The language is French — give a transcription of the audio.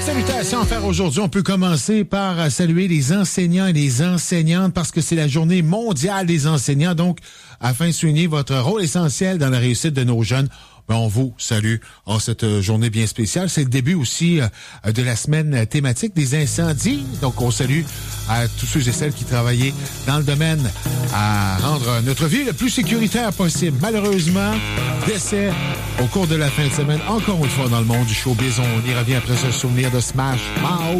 Salutations à faire aujourd'hui. On peut commencer par saluer les enseignants et les enseignantes parce que c'est la journée mondiale des enseignants. Donc, afin de souligner votre rôle essentiel dans la réussite de nos jeunes, on vous salue en cette journée bien spéciale. C'est le début aussi de la semaine thématique des incendies. Donc, on salue à tous ceux et celles qui travaillaient dans le domaine à rendre notre vie le plus sécuritaire possible. Malheureusement, décès au cours de la fin de semaine, encore une fois dans le monde du showbiz. On y revient après ce souvenir de Smash Mouth.